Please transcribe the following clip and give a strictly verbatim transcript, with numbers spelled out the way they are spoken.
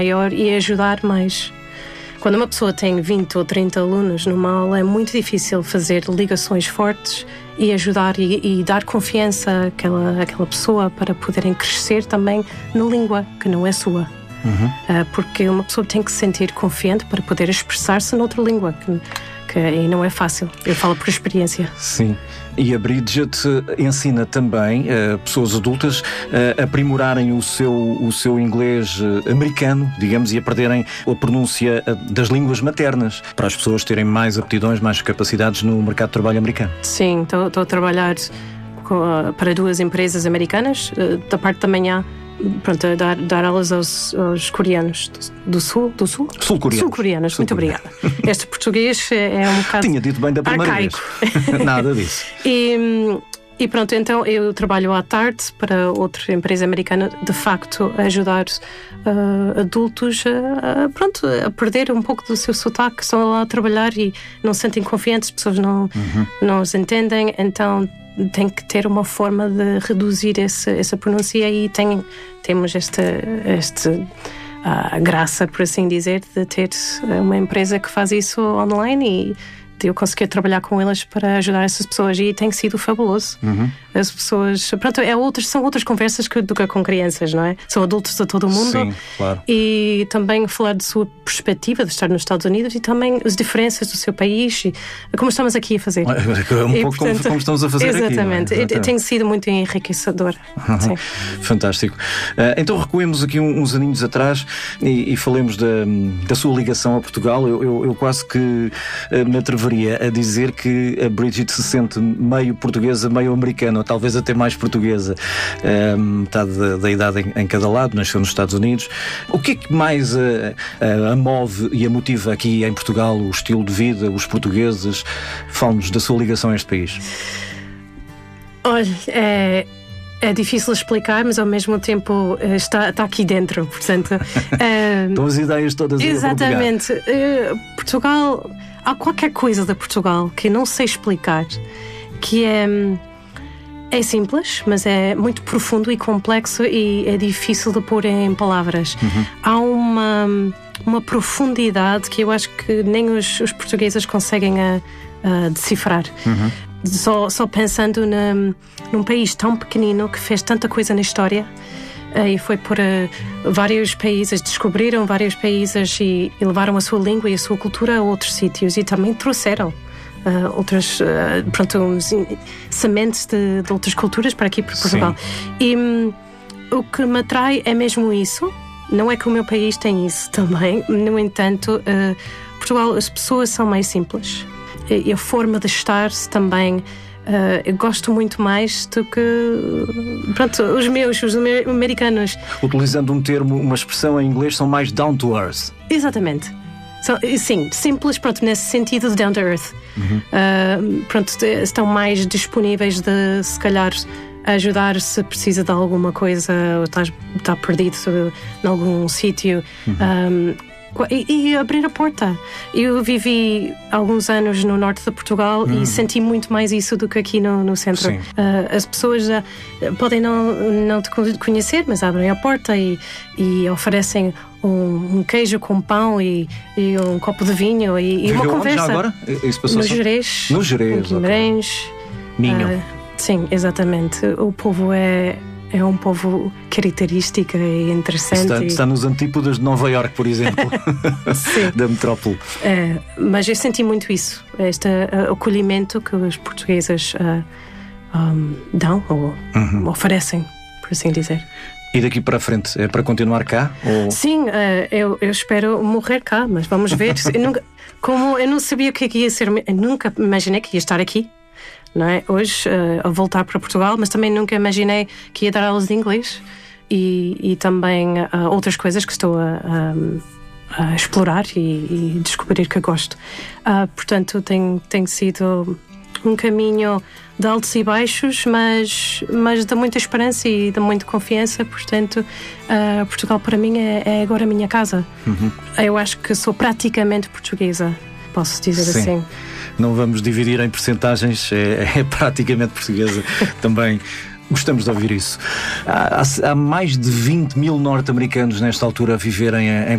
maior e ajudar mais. Quando uma pessoa tem vinte ou trinta alunos numa aula, é muito difícil fazer ligações fortes e ajudar e, e dar confiança àquela, àquela pessoa para poderem crescer também na língua que não é sua. Uhum. Uh, porque uma pessoa tem que se sentir confiante para poder expressar-se noutra língua, que, que aí não é fácil. Eu falo por experiência. Sim. E a Bridget ensina também uh, pessoas adultas uh, a aprimorarem o seu, o seu inglês uh, americano, digamos, e a perderem a pronúncia uh, das línguas maternas, para as pessoas terem mais aptidões, mais capacidades no mercado de trabalho americano. Sim, estou a trabalhar com, uh, para duas empresas americanas, uh, da parte da manhã. Pronto, a dar, dar aulas aos, aos coreanos do, do sul, do sul? Sul-coreanos. Sul-coreanos, muito obrigada. Este português é um bocado Tinha dito bem da primeira arcaico. Vez. Nada disso. E, e pronto, então eu trabalho à tarde para outra empresa americana, de facto, a ajudar uh, adultos a, a, pronto, a perder um pouco do seu sotaque. Estão lá a trabalhar e não se sentem confiantes, as pessoas não, uhum. não os entendem, então tem que ter uma forma de reduzir esse, essa pronúncia e tem, temos esta, esta uh, graça, por assim dizer, de ter uma empresa que faz isso online e de eu conseguir trabalhar com elas para ajudar essas pessoas e tem sido fabuloso. Uhum. As pessoas, pronto, é outras, são outras conversas que, do que com crianças, não é? São adultos de todo o mundo. Sim, claro. E também falar de sua perspectiva de estar nos Estados Unidos e também as diferenças do seu país e como estamos aqui a fazer. Um e, pouco portanto, como, como estamos a fazer exatamente. aqui. Exatamente. Tem sido muito enriquecedor. Uhum. Sim. Fantástico. Uh, então recuemos aqui uns aninhos atrás e, e falemos da, da sua ligação a Portugal. Eu, eu, eu quase que uh, me atreveria a dizer que a Bridget se sente meio portuguesa, meio americana, ou talvez até mais portuguesa. Uh, metade da, da idade em, em cada lado, nasceu nos Estados Unidos. O que é que mais a, a, a move e a motiva aqui em Portugal, o estilo de vida, os portugueses? Fale-nos da sua ligação a este país. Olha, é... É difícil explicar, mas ao mesmo tempo está, está aqui dentro, portanto... Estão as ideias todas aí. Exatamente. Uh, Portugal... Há qualquer coisa de Portugal que não sei explicar, que é... É simples, mas é muito profundo e complexo e é difícil de pôr em palavras. Uhum. Há uma, uma profundidade que eu acho que nem os, os portugueses conseguem a, a decifrar. Uhum. Só, só pensando na, num país tão pequenino que fez tanta coisa na história uh, e foi por uh, vários países, descobriram vários países e, e levaram a sua língua e a sua cultura a outros sítios e também trouxeram uh, outras, uh, pronto, uns sementes de, de outras culturas para aqui, para Portugal. Sim. E um, o que me atrai é mesmo isso. Não é que o meu país tem isso também, no entanto, uh, Portugal, as pessoas são mais simples. E a forma de estar-se também, uh, eu gosto muito mais do que, pronto, os meus, os americanos. Utilizando um termo, uma expressão em inglês, são mais down to earth. Exatamente. São, sim, simples, pronto, nesse sentido de down to earth. Uhum. Uh, pronto, estão mais disponíveis de, se calhar, ajudar se precisa de alguma coisa ou está, está perdido em algum sítio. Uhum. Um, E, e abrir a porta. Eu vivi alguns anos no norte de Portugal hum. e senti muito mais isso do que aqui no, no centro. Uh, as pessoas já podem não, não te conhecer, mas abrem a porta e, e oferecem um, um queijo com pão e, e um copo de vinho e, e uma onde, conversa. Já agora? Isso passou no Gerês. No Gerês. Em Guimarães. Minho. Uh, sim, exatamente. O povo é... É um povo característico e interessante. Está, está nos antípodas de Nova Iorque, por exemplo, da metrópole. É, mas eu senti muito isso, este uh, acolhimento que os portugueses uh, um, dão ou uhum. oferecem, por assim dizer. E daqui para a frente, é para continuar cá? Ou... Sim, uh, eu, eu espero morrer cá, mas vamos ver. eu nunca, como eu não sabia o que ia ser, eu nunca imaginei que ia estar aqui. Não é? Hoje, uh, a voltar para Portugal, mas também nunca imaginei que ia dar aulas de inglês e, e também uh, outras coisas que estou a, a, a explorar e, e descobrir que eu gosto. Uh, portanto, tem, tem sido um caminho de altos e baixos, mas, mas de muita esperança e de muita confiança. Portanto, uh, Portugal para mim é, é agora a minha casa. Uhum. Eu acho que sou praticamente portuguesa, posso dizer Sim. assim. Não vamos dividir em percentagens, é, é praticamente portuguesa também. Gostamos de ouvir isso. Há, há mais de vinte mil norte-americanos nesta altura a viverem em